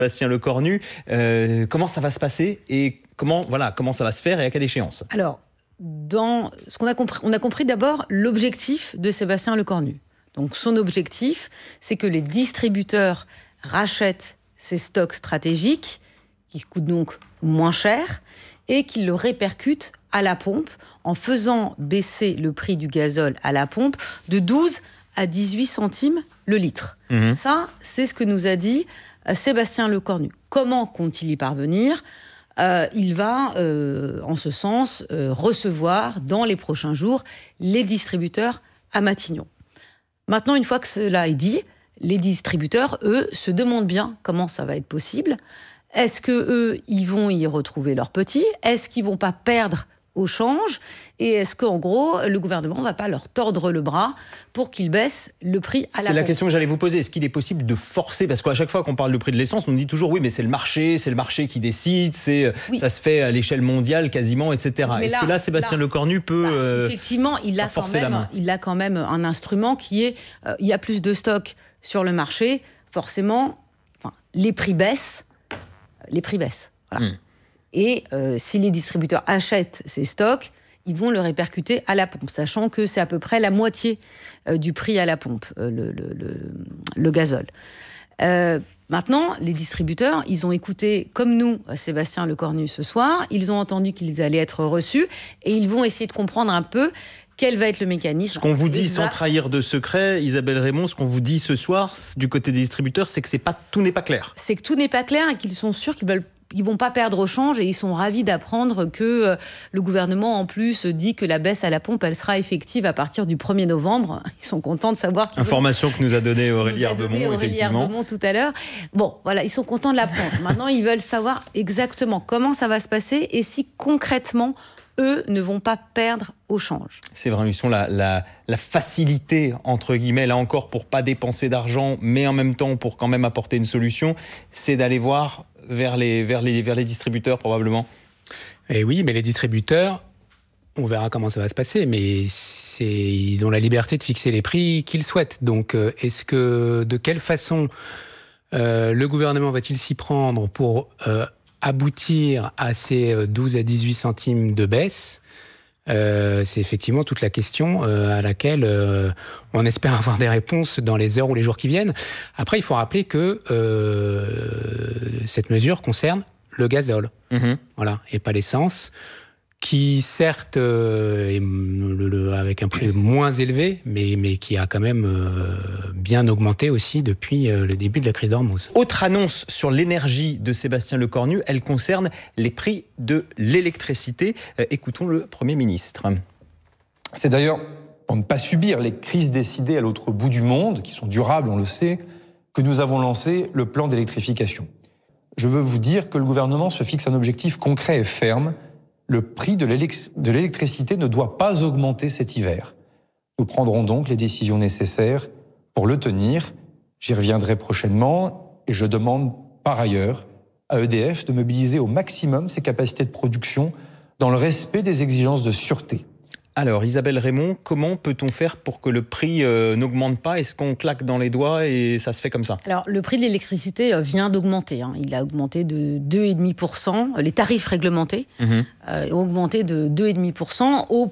Sébastien Lecornu, comment ça va se passer et comment ça va se faire et à quelle échéance? Alors, dans ce qu'on a compris, on a compris d'abord l'objectif de Sébastien Lecornu. Donc son objectif, c'est que les distributeurs rachètent ces stocks stratégiques, qui coûtent donc moins cher, et qu'ils le répercutent à la pompe en faisant baisser le prix du gazole à la pompe de 12 à 18 centimes le litre. Ça, c'est ce que nous a dit Sébastien Lecornu. Comment compte-t-il y parvenir ? Il va, en ce sens, recevoir dans les prochains jours les distributeurs à Matignon. Maintenant, une fois que cela est dit, les distributeurs, eux, se demandent bien comment ça va être possible. Est-ce qu'eux, ils vont y retrouver leurs petits ? Est-ce qu'ils ne vont pas perdre au change ? Et est-ce qu'en gros, le gouvernement ne va pas leur tordre le bras pour qu'ils baissent le prix à la pompe ? C'est la question que j'allais vous poser. Est-ce qu'il est possible de forcer ? Parce qu'à chaque fois qu'on parle du prix de l'essence, on dit toujours oui, mais c'est le marché qui décide, ça se fait à l'échelle mondiale quasiment, etc. Est-ce que là, Sébastien Lecornu peut effectivement, il a quand même un instrument qui est, il y a plus de stocks sur le marché, forcément, les prix baissent. Voilà. Et si les distributeurs achètent ces stocks, ils vont le répercuter à la pompe, sachant que c'est à peu près la moitié du prix à la pompe, le gazole. Maintenant, les distributeurs, ils ont écouté, comme nous, Sébastien Lecornu ce soir, ils ont entendu qu'ils allaient être reçus, et ils vont essayer de comprendre un peu quel va être le mécanisme. Ce qu'on vous dit sans trahir de secret, Isabelle Raymond, ce qu'on vous dit ce soir du côté des distributeurs, c'est que tout n'est pas clair. C'est que tout n'est pas clair et qu'ils sont sûrs qu'ils ne vont pas perdre au change, et ils sont ravis d'apprendre que le gouvernement, en plus, dit que la baisse à la pompe, elle sera effective à partir du 1er novembre. Ils sont contents de savoir qu'ils Information que nous a donnée Aurélie Herbemont, effectivement. Herbemont tout à l'heure. Bon, voilà, ils sont contents de l'apprendre. Maintenant, ils veulent savoir exactement comment ça va se passer et si concrètement, eux ne vont pas perdre au change. C'est vrai, Husson, la facilité, entre guillemets, là encore, pour pas dépenser d'argent, mais en même temps pour quand même apporter une solution, c'est d'aller voir vers les distributeurs, probablement. Et oui, mais les distributeurs, on verra comment ça va se passer, mais ils ont la liberté de fixer les prix qu'ils souhaitent. Donc, de quelle façon le gouvernement va-t-il s'y prendre pour aboutir à ces 12 à 18 centimes de baisse ? C'est effectivement toute la question à laquelle on espère avoir des réponses dans les heures ou les jours qui viennent. Après, il faut rappeler que cette mesure concerne le gazole, voilà, et pas l'essence, qui certes est avec un prix moins élevé, mais qui a quand même bien augmenté aussi depuis le début de la crise d'Ormuz. Autre annonce sur l'énergie de Sébastien Lecornu, elle concerne les prix de l'électricité. Écoutons le Premier ministre. C'est d'ailleurs pour ne pas subir les crises décidées à l'autre bout du monde, qui sont durables, on le sait, que nous avons lancé le plan d'électrification. Je veux vous dire que le gouvernement se fixe un objectif concret et ferme. Le prix de l'électricité ne doit pas augmenter cet hiver. Nous prendrons donc les décisions nécessaires pour le tenir. J'y reviendrai prochainement et je demande par ailleurs à EDF de mobiliser au maximum ses capacités de production dans le respect des exigences de sûreté. Alors, Isabelle Raymond, comment peut-on faire pour que le prix n'augmente pas ? Est-ce qu'on claque dans les doigts et ça se fait comme ça ? Alors, le prix de l'électricité vient d'augmenter. Il a augmenté de 2,5%. Les tarifs réglementés ont augmenté de 2,5% au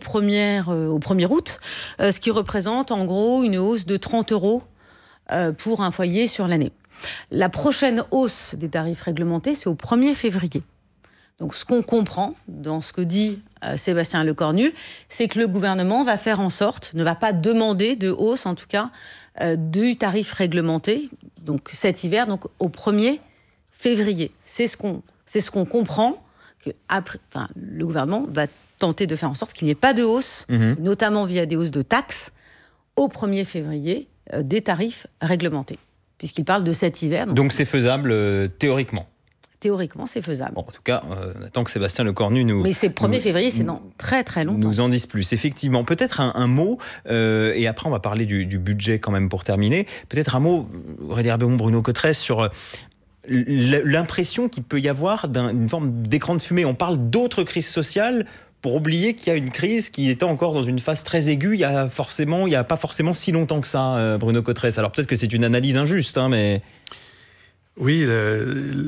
1er août, ce qui représente en gros une hausse de 30 € pour un foyer sur l'année. La prochaine hausse des tarifs réglementés, c'est au 1er février. Donc, ce qu'on comprend dans ce que dit Sébastien Lecornu, c'est que le gouvernement va faire en sorte, ne va pas demander de hausse, en tout cas, du tarif réglementé, donc cet hiver, donc au 1er février. C'est ce qu'on comprend, que le gouvernement va tenter de faire en sorte qu'il n'y ait pas de hausse, notamment via des hausses de taxes, au 1er février, des tarifs réglementés, puisqu'il parle de cet hiver. Donc c'est faisable théoriquement ? Théoriquement, c'est faisable. Bon, en tout cas, on attend que Sébastien Lecornu nous... Mais c'est le 1er février, c'est dans très très longtemps. Nous en dise plus. Effectivement, peut-être un mot, et après on va parler du budget quand même pour terminer. Peut-être un mot, Aurélie Herbemont, Bruno Cottresse, sur l'impression qu'il peut y avoir d'une forme d'écran de fumée. On parle d'autres crises sociales pour oublier qu'il y a une crise qui était encore dans une phase très aiguë il y a pas forcément si longtemps que ça, Bruno Cottresse. Alors peut-être que c'est une analyse injuste, mais... Oui,